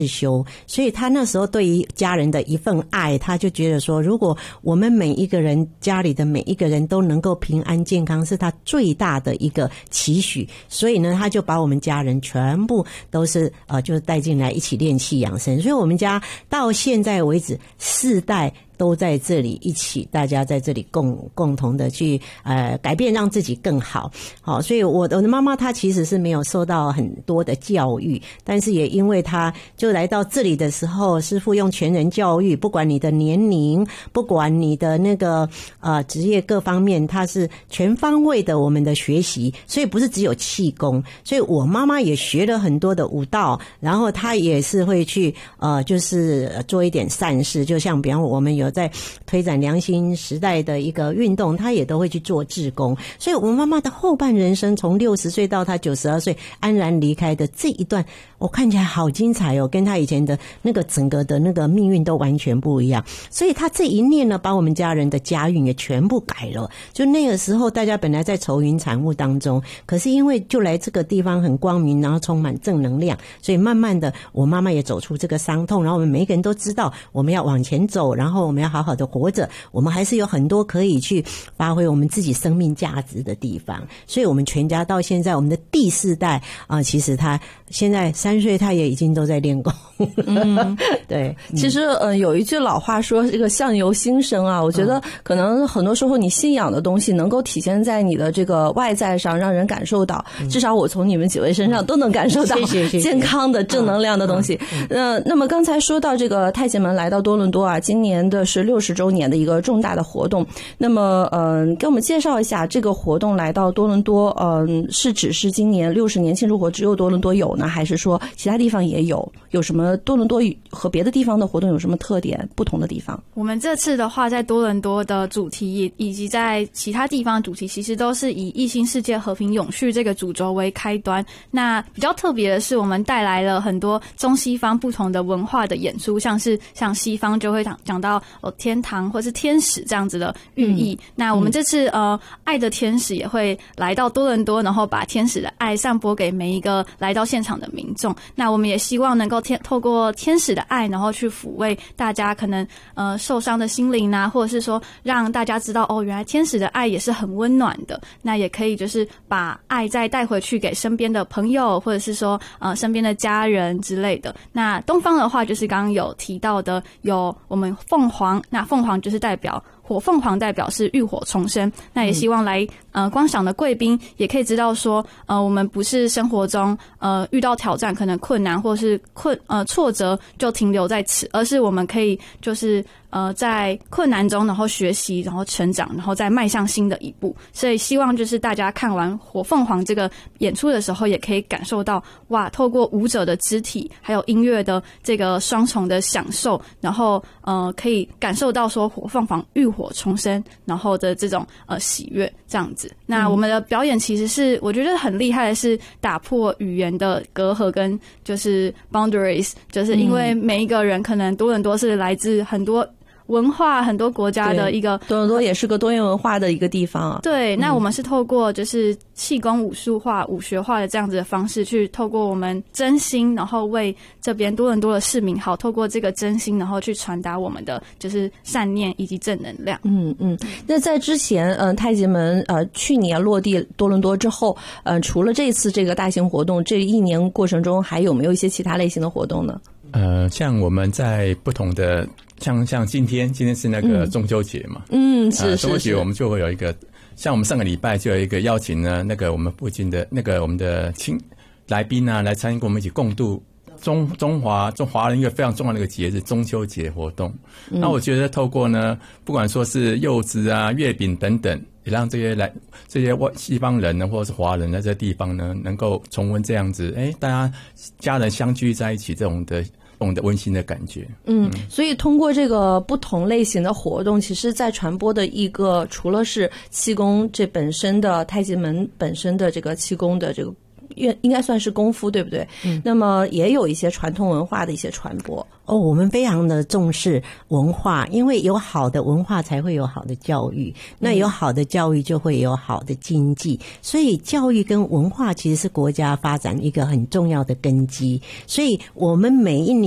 修，所以他那时候对于家人的一份爱，他就觉得说，如果我们每一个人家里的每一个人都能够平安健康，是他最大的一个期许。所以呢，他就把我们家人全部都是就是带进来一起练气养生。所以我们家到现在为止4代都在这里一起，大家在这里共同的去改变，让自己更好。好，所以我的妈妈她其实是没有受到很多的教育，但是也因为她就来到这里的时候，师父用全人教育，不管你的年龄，不管你的那个职业各方面，她是全方位的我们的学习，所以不是只有气功。所以我妈妈也学了很多的武道，然后她也是会去就是做一点善事，就像比方我们有在推展良心时代的一个运动，他也都会去做志工。所以我妈妈的后半人生，从60岁到她92岁安然离开的这一段，我看起来好精彩哦，跟她以前的那个整个的那个命运都完全不一样。所以她这一念呢，把我们家人的家运也全部改了。就那个时候大家本来在愁云惨雾当中，可是因为就来这个地方很光明，然后充满正能量，所以慢慢的我妈妈也走出这个伤痛，然后我们每一个人都知道我们要往前走，然后我们要好好的活着，我们还是有很多可以去发挥我们自己生命价值的地方。所以我们全家到现在我们的第4代其实他现在3岁，他也已经都在练功。对， 其实有一句老话说这个相由心生啊，我觉得可能很多时候你信仰的东西能够体现在你的这个外在上，让人感受到，至少我从你们几位身上都能感受到健康的正能量的东西。那么刚才说到这个太极门来到多伦多啊，今年的是60周年的一个重大的活动。那么给我们介绍一下这个活动来到多伦多，是只是今年60年庆祝活只有多伦多有呢，还是说其他地方也有？有什么多伦多和别的地方的活动有什么特点不同的地方？ 我们这次的话，在多伦多的主题以及在其他地方的主题，其实都是以异性世界和平永续这个主轴为开端。那比较特别的是，我们带来了很多中西方不同的文化的演出，像西方就会讲到天堂或是天使这样子的寓意。那我们这次爱的天使也会来到多伦多，然后把天使的爱散播给每一个来到现场的民众。那我们也希望能够透过天使的爱，然后去抚慰大家可能受伤的心灵啊，或者是说让大家知道原来天使的爱也是很温暖的。那也可以就是把爱再带回去给身边的朋友，或者是说身边的家人之类的。那东方的话，就是刚刚有提到的，有我们凤凰，那凤凰就是代表火凤凰，代表是浴火重生。那也希望来观赏的贵宾也可以知道说我们不是生活中遇到挑战可能困难或是挫折就停留在此，而是我们可以就是在困难中然后学习，然后成长，然后再迈向新的一步。所以希望就是大家看完火凤凰这个演出的时候，也可以感受到哇，透过舞者的肢体还有音乐的这个双重的享受，然后可以感受到说火凤凰浴火重生然后的这种喜悦这样子。那我们的表演其实是我觉得很厉害的，是打破语言的隔阂跟就是 boundaries， 就是因为每一个人可能多伦多是来自很多文化很多国家的一个， 多伦多也是个多元文化的一个地方啊。 对，那我们是透过就是气功武术化武学化的这样子的方式，去透过我们真心，然后为这边多伦多的市民好，透过这个真心，然后去传达我们的就是善念以及正能量。 那在之前太极门去年落地多伦多之后，除了这次这个大型活动，这一年过程中还有没有一些其他类型的活动呢？ 像我们在不同的像今天是那个中秋节嘛， 是中秋节我们就会有一个，像我们上个礼拜就有一个邀请呢，那个我们附近的那个我们的来宾啊来参与跟我们一起共度中华人一个非常重要的一个节日中秋节活动。那我觉得透过呢，不管说是柚子啊、月饼等等，也让这些西方人呢，或者是华人在这地方呢，能够重温这样子，大家家人相聚在一起这种的温馨的感觉。 所以通过这个不同类型的活动，其实在传播的一个，除了是气功这本身的太极门本身的这个气功的这个应该算是功夫，对不对？那么也有一些传统文化的一些传播。 我们非常的重视文化，因为有好的文化才会有好的教育，那有好的教育就会有好的经济，所以教育跟文化其实是国家发展一个很重要的根基。所以我们每一年